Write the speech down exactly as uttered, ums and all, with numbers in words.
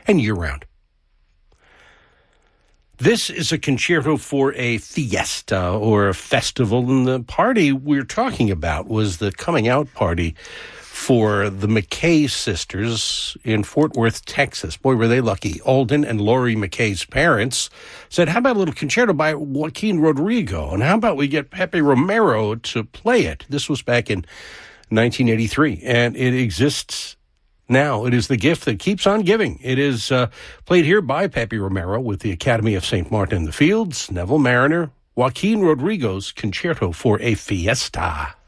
and year-round. This is a concerto for a fiesta or a festival, and the party we're talking about was the coming out party for the McKay sisters in Fort Worth, Texas. Boy, were they lucky. Alden and Lori McKay's parents said, how about a little concerto by Joaquin Rodrigo? And how about we get Pepe Romero to play it? This was back in nineteen eighty-three, and it exists now. It is the gift that keeps on giving. It is uh, played here by Pepe Romero with the Academy of Saint Martin in the Fields, Neville Mariner, Joaquin Rodrigo's Concerto for a Fiesta.